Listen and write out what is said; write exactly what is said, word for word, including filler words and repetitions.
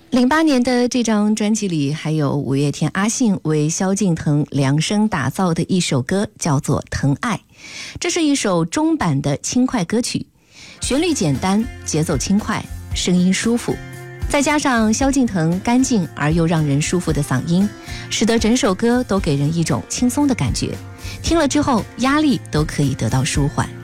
零八年的这张专辑里还有五月天阿信为萧敬腾量身打造的一首歌，叫做《疼爱》。这是一首中版的轻快歌曲，旋律简单，节奏轻快，声音舒服，再加上萧敬腾干净而又让人舒服的嗓音，使得整首歌都给人一种轻松的感觉，听了之后压力都可以得到舒缓。